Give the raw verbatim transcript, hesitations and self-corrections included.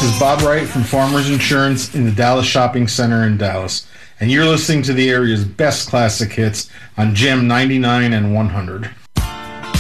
is Bob Wright from Farmers Insurance in the Dallas Shopping Center in Dallas, and you're listening to the area's best classic hits on Gem ninety-nine and one hundred.